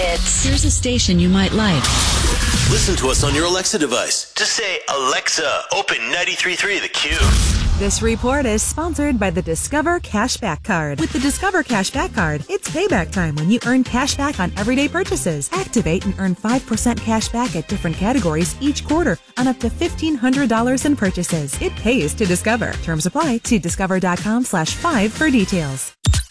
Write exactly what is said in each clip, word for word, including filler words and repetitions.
hits. Here's a station you might like. Listen to us on your Alexa device. Just say, Alexa, open ninety-three point three The Q. This report is sponsored by the Discover Cashback Card. With the Discover Cashback Card, it's payback time when you earn cash back on everyday purchases. Activate and earn five percent cash back at different categories each quarter on up to fifteen hundred dollars in purchases. It pays to Discover. Terms apply. See discover.com slash five for details.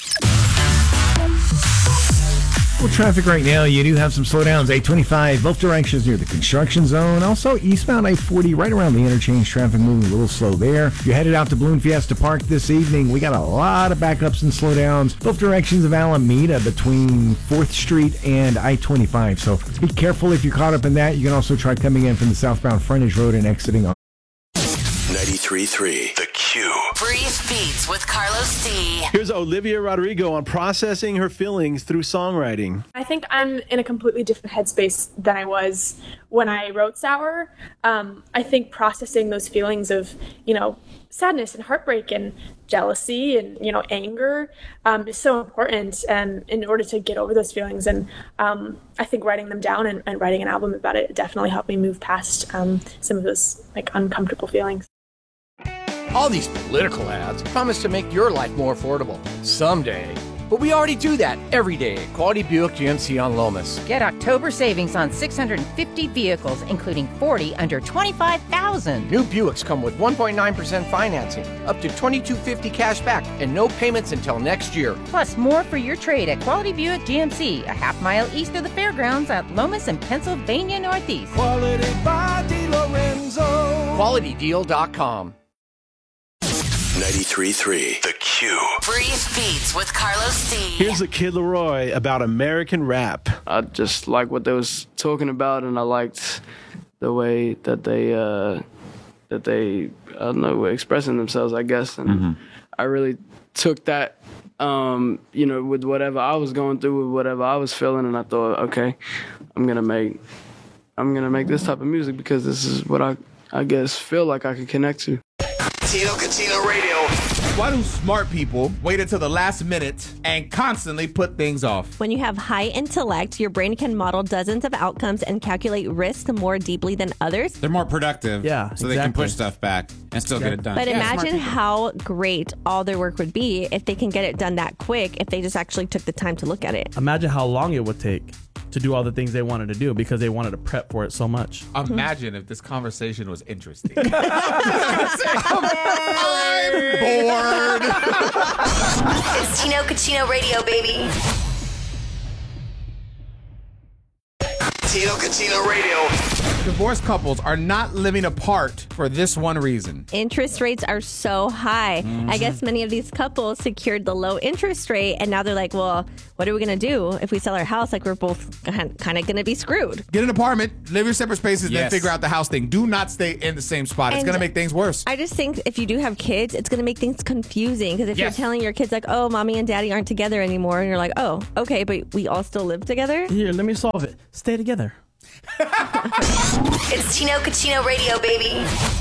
Well, traffic right now, you do have some slowdowns. eight twenty-five, both directions near the construction zone. Also, eastbound I forty, right around the interchange, traffic moving a little slow there. If you're headed out to Balloon Fiesta Park this evening, we got a lot of backups and slowdowns, both directions of Alameda between fourth Street and I twenty-five. So be careful if you're caught up in that. You can also try coming in from the southbound frontage road and exiting on ninety-three point three The Q. Brief Beats with Carlos D. Here's Olivia Rodrigo on processing her feelings through songwriting. I think I'm in a completely different headspace than I was when I wrote Sour. Um, I think processing those feelings of, you know, sadness and heartbreak and jealousy and, you know, anger um, is so important, and in order to get over those feelings. And um, I think writing them down and, and writing an album about it definitely helped me move past um, some of those like uncomfortable feelings. All these political ads promise to make your life more affordable someday. But we already do that every day at Quality Buick G M C on Lomas. Get October savings on six hundred fifty vehicles, including forty under twenty-five thousand dollars. New Buicks come with one point nine percent financing, up to twenty-two fifty cash back, and no payments until next year. Plus, more for your trade at Quality Buick G M C, a half mile east of the fairgrounds at Lomas and Pennsylvania Northeast. Quality by DiLorenzo. quality deal dot com. ninety-three point three The Q. Brief Beats with Carlos D. Here's the Kid Laroi about American rap. I just like what they was talking about, and I liked the way that they uh, that they I don't know were expressing themselves, I guess, and mm-hmm. I really took that, um, you know, with whatever I was going through, with whatever I was feeling, and I thought, okay, I'm gonna make I'm gonna make this type of music because this is what I I guess feel like I could connect to. Tino Catino Radio. Why do smart people wait until the last minute and constantly put things off? When you have high intellect, your brain can model dozens of outcomes and calculate risk more deeply than others. They're more productive. Yeah, So exactly. they can push stuff back and still yeah. get it done. But yeah, imagine how great all their work would be if they can get it done that quick, if they just actually took the time to look at it. Imagine how long it would take to do all the things they wanted to do because they wanted to prep for it so much. Imagine if this conversation was interesting. I'm, I'm bored. It's Tino Catino Radio, baby. Tino Catino Radio. Divorced couples are not living apart for this one reason. Interest rates are so high. Mm-hmm. I guess many of these couples secured the low interest rate, and now they're like, well, what are we going to do if we sell our house? Like, we're both kind of going to be screwed. Get an apartment, live your separate spaces, yes. then figure out the house thing. Do not stay in the same spot. It's going to make things worse. I just think if you do have kids, it's going to make things confusing. Because if yes. you're telling your kids, like, oh, mommy and daddy aren't together anymore, and you're like, oh, okay, but we all still live together? Here, let me solve it. Stay together. It's Tino Catino Radio, baby.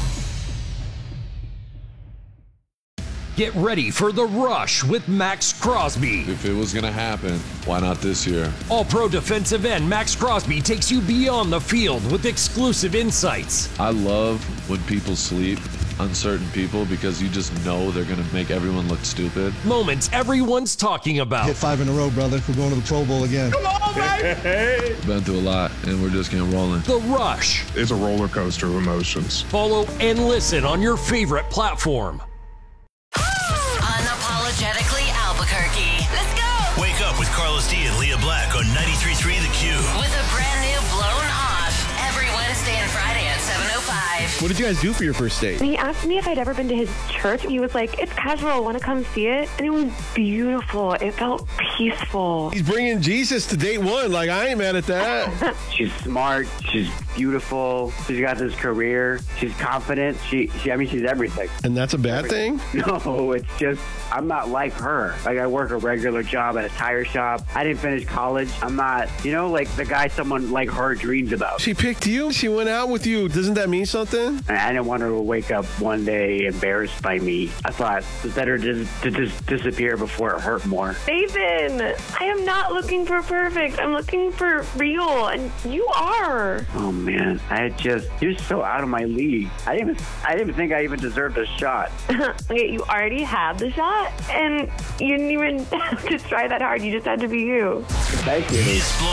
Get ready for The Rush with Max Crosby. If it was going to happen, why not this year? All-pro defensive end Max Crosby takes you beyond the field with exclusive insights. I love when people sleep on certain people because you just know they're going to make everyone look stupid. Moments everyone's talking about. Hit five in a row, brother. We're going to the Pro Bowl again. Come on, baby! Been through a lot, and we're just getting rolling. The Rush. It's a roller coaster of emotions. Follow and listen on your favorite platform. Unapologetically Albuquerque. Let's go! Wake up with Carlos D and Leah Black on ninety-three point three The Q. With a brand new Blown Off every Wednesday and Friday at seven oh five. What did you guys do for your first date? He asked me if I'd ever been to his church. He was like, it's casual. Want to come see it? And it was beautiful. It felt peaceful. He's bringing Jesus to date one. Like, I ain't mad at that. She's smart. She's beautiful. She's got this career. She's confident. She, she I mean, she's everything. And that's a bad everything. thing? No, it's just, I'm not like her. Like, I work a regular job at a tire shop. I didn't finish college. I'm not, you know, like the guy someone like her dreams about. She picked you? She went out with you. Doesn't that mean something? something? I didn't want her to wake up one day embarrassed by me. I thought it was better to, to just disappear before it hurt more. Nathan, I am not looking for perfect. I'm looking for real, and you are. Oh man, I just you're so out of my league. I didn't even I didn't even think I even deserved a shot. Wait, you already had the shot, and you didn't even have to try that hard. You just had to be you. Thank you.